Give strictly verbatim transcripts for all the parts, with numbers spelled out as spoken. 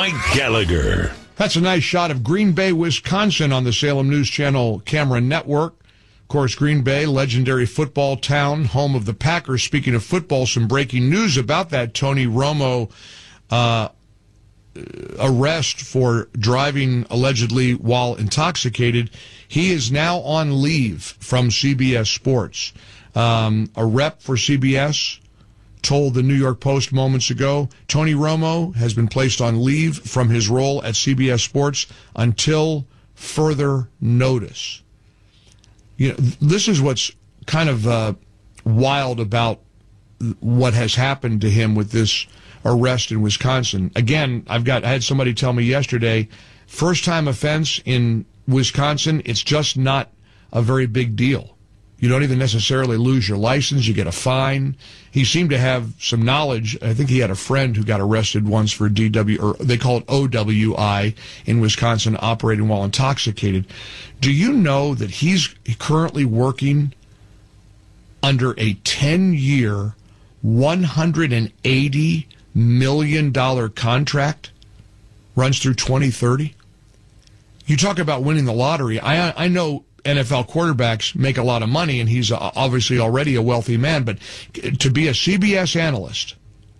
Mike Gallagher. That's a nice shot of Green Bay, Wisconsin on the Salem News Channel camera network. Of course, Green Bay, legendary football town, home of the Packers. Speaking of football, some breaking news about that Tony Romo uh, arrest for driving allegedly while intoxicated. He is now on leave from C B S Sports. Um, a rep for C B S told the New York Post moments ago, Tony Romo has been placed on leave from his role at C B S Sports until further notice. You know, this is what's kind of uh, wild about what has happened to him with this arrest in Wisconsin. Again, I've got I had somebody tell me yesterday, first time offense in Wisconsin, it's just not a very big deal. You don't even necessarily lose your license. You get a fine. He seemed to have some knowledge. I think he had a friend who got arrested once for D W, or they call it O W I in Wisconsin, operating while intoxicated. Do you know that he's currently working under a ten-year, one hundred eighty million dollars contract? Runs through twenty thirty? You talk about winning the lottery. I I know N F L quarterbacks make a lot of money, and he's obviously already a wealthy man, but to be a C B S analyst,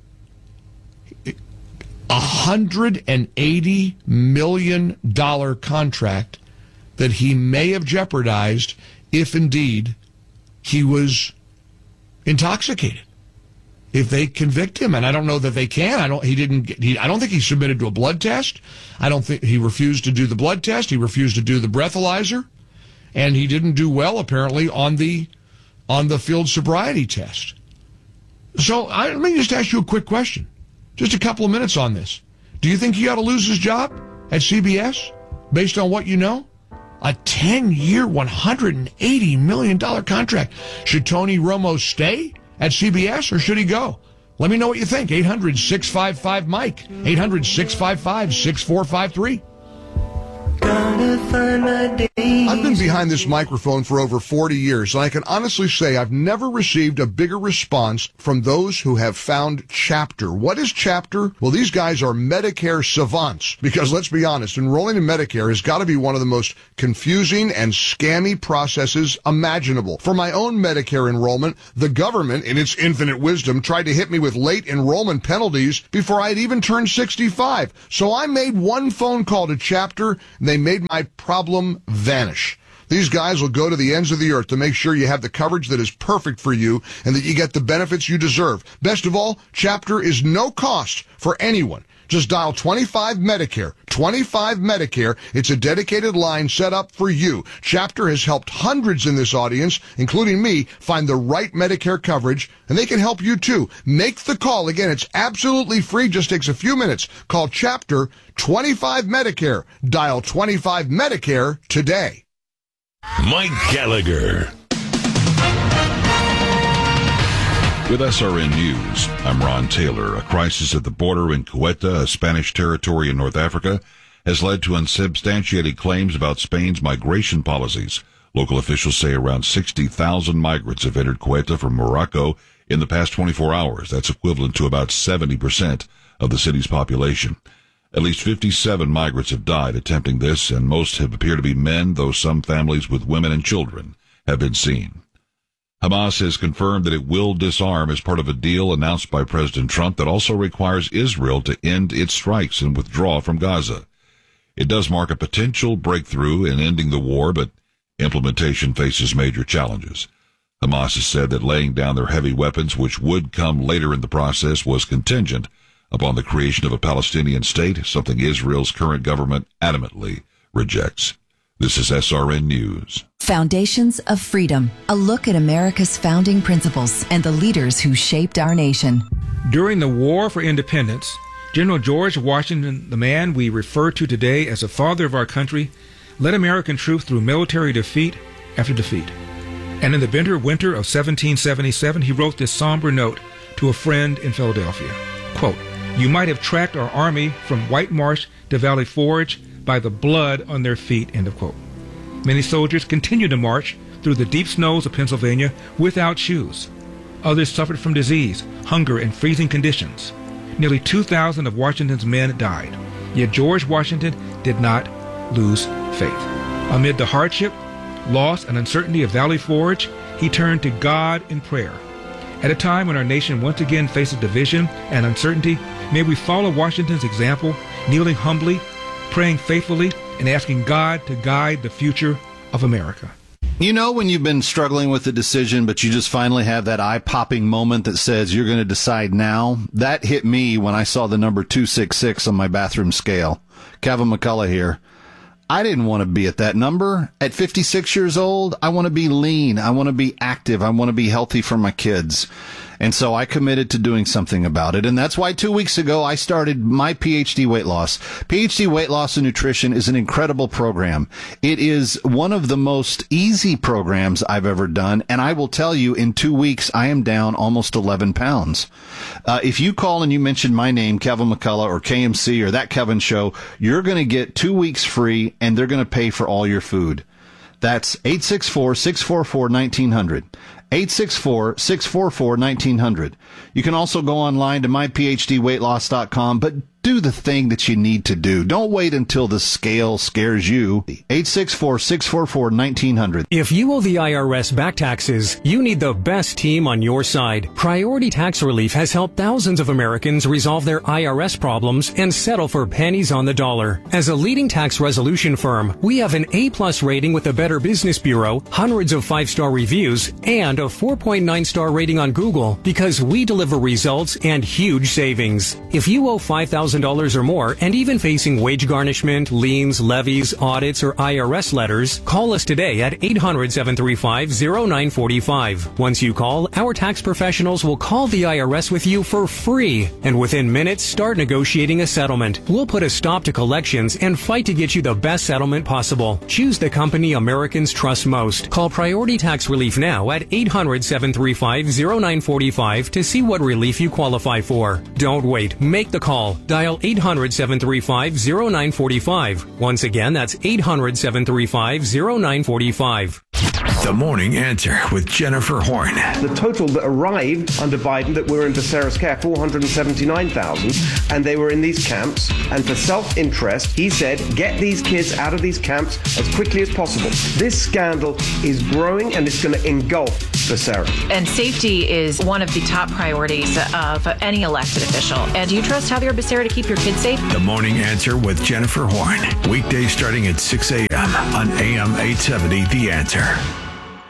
a one hundred eighty million dollars contract that he may have jeopardized if indeed he was intoxicated. If they convict him, and I don't know that they can. I don't. He didn't. Get, he, I don't think he submitted to a blood test. I don't think he refused to do the blood test. He refused to do the breathalyzer. And he didn't do well, apparently, on the on the field sobriety test. So I, let me just ask you a quick question. Just a couple of minutes on this. Do you think he ought to lose his job at C B S based on what you know? A ten-year, one hundred eighty million dollars contract. Should Tony Romo stay at C B S or should he go? Let me know what you think. eight hundred, six five five, Mike. eight hundred, six five five, six four five three. I've been behind this microphone for over forty years, and I can honestly say I've never received a bigger response from those who have found Chapter. What is Chapter? Well, these guys are Medicare savants, because let's be honest, enrolling in Medicare has got to be one of the most confusing and scammy processes imaginable. For my own Medicare enrollment, the government, in its infinite wisdom, tried to hit me with late enrollment penalties before I'd even turned sixty-five. So I made one phone call to Chapter, and they made my problem vanish. These guys will go to the ends of the earth to make sure you have the coverage that is perfect for you and that you get the benefits you deserve. Best of all, Chapter is no cost for anyone. Just dial twenty-five Medicare. twenty-five Medicare. It's a dedicated line set up for you. Chapter has helped hundreds in this audience, including me, find the right Medicare coverage, and they can help you too. Make the call. Again, it's absolutely free. Just takes a few minutes. Call Chapter twenty-five Medicare. Dial twenty-five Medicare today. Mike Gallagher. With S R N News, I'm Ron Taylor. A crisis at the border in Ceuta, a Spanish territory in North Africa, has led to unsubstantiated claims about Spain's migration policies. Local officials say around sixty thousand migrants have entered Ceuta from Morocco in the past twenty-four hours. That's equivalent to about seventy percent of the city's population. At least fifty-seven migrants have died attempting this, and most have appeared to be men, though some families with women and children have been seen. Hamas has confirmed that it will disarm as part of a deal announced by President Trump that also requires Israel to end its strikes and withdraw from Gaza. It does mark a potential breakthrough in ending the war, but implementation faces major challenges. Hamas has said that laying down their heavy weapons, which would come later in the process, was contingent upon the creation of a Palestinian state, something Israel's current government adamantly rejects. This is S R N News. Foundations of Freedom, a look at America's founding principles and the leaders who shaped our nation. During the War for Independence, General George Washington, the man we refer to today as the father of our country, led American troops through military defeat after defeat. And in the bitter winter of seventeen seventy-seven, he wrote this somber note to a friend in Philadelphia. Quote, "You might have tracked our army from White Marsh to Valley Forge by the blood on their feet," end of quote. Many soldiers continued to march through the deep snows of Pennsylvania without shoes. Others suffered from disease, hunger, and freezing conditions. Nearly two thousand of Washington's men died. Yet George Washington did not lose faith. Amid the hardship, loss, and uncertainty of Valley Forge, he turned to God in prayer. At a time when our nation once again faces division and uncertainty, may we follow Washington's example, kneeling humbly, praying faithfully, and asking God to guide the future of America. You know when you've been struggling with a decision, but you just finally have that eye-popping moment that says you're going to decide now? That hit me when I saw the number two sixty-six on my bathroom scale. Kevin McCullough here. I didn't want to be at that number. At fifty-six years old, I want to be lean. I want to be active. I want to be healthy for my kids. And so I committed to doing something about it. And that's why two weeks ago I started my P H D Weight Loss. P H D Weight Loss and Nutrition is an incredible program. It is one of the most easy programs I've ever done. And I will tell you, in two weeks, I am down almost eleven pounds. Uh, if you call and you mention my name, Kevin McCullough or K M C or That Kevin Show, you're going to get two weeks free and they're going to pay for all your food. That's eight six four, six four four, one nine zero zero. eight six four, six four four, one nine zero zero. You can also go online to my p h d weight loss dot com, but do the thing that you need to do. Don't wait until the scale scares you. eight six four, six four four, one nine zero zero. If you owe the I R S back taxes, you need the best team on your side. Priority Tax Relief has helped thousands of Americans resolve their I R S problems and settle for pennies on the dollar. As a leading tax resolution firm, we have an A-plus rating with the Better Business Bureau, hundreds of five-star reviews, and a four point nine star rating on Google because we deliver results and huge savings. If you owe five thousand dollars or more and even facing wage garnishment, liens, levies, audits, or I R S letters, call us today at eight hundred, seven three five, zero nine four five. Once you call, our tax professionals will call the I R S with you for free, and within minutes start negotiating a settlement. We'll put a stop to collections and fight to get you the best settlement possible. Choose the company Americans trust most. Call Priority Tax Relief now at eight hundred, seven three five, zero nine four five to see what relief you qualify for. Don't wait. Make the call. Dial eight hundred, seven three five, zero nine four five. Once again, that's eight hundred, seven three five, zero nine four five. The Morning Answer with Jennifer Horn. The total that arrived under Biden that were in Becerra's care, four hundred seventy-nine thousand, and they were in these camps. And for self-interest, he said, get these kids out of these camps as quickly as possible. This scandal is growing, and it's going to engulf Becerra. And safety is one of the top priorities of any elected official. And do you trust Javier Becerra to keep your kids safe? The Morning Answer with Jennifer Horn. Weekdays starting at six a.m. on A M eight seventy, The Answer.